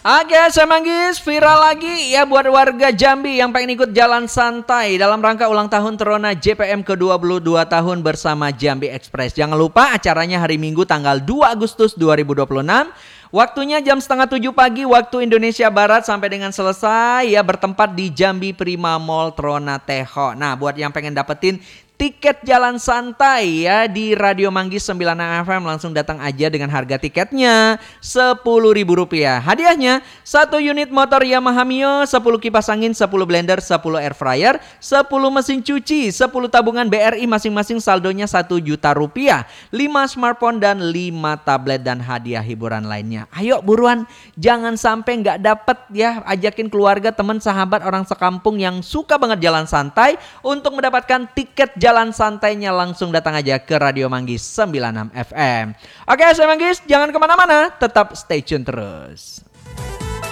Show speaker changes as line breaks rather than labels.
Oke, saya Manggis, viral lagi ya buat warga Jambi yang pengen ikut jalan santai dalam rangka ulang tahun Terona JPM ke-22 tahun bersama Jambi Express. Jangan lupa acaranya hari Minggu tanggal 2 Agustus 2026. Waktunya jam setengah 7 pagi waktu Indonesia Barat sampai dengan selesai ya, bertempat di Jambi Prima Mall Terona Teho. Nah, buat yang pengen dapetin tiket jalan santai ya di Radio Manggis 96 FM, langsung datang aja dengan harga tiketnya Rp10.000. Hadiahnya 1 unit motor Yamaha Mio, 10 kipas angin, 10 blender, 10 air fryer, 10 mesin cuci, 10 tabungan BRI masing-masing saldonya Rp1.000.000, 5 smartphone dan 5 tablet dan hadiah hiburan lainnya. Ayo buruan, jangan sampai nggak dapet ya. Ajakin keluarga, teman, sahabat, orang sekampung yang suka banget jalan santai untuk mendapatkan tiket jalan santainya. Langsung datang aja ke Radio Manggis 96 FM. Oke, saya Manggis, jangan kemana-mana, tetap stay tune terus.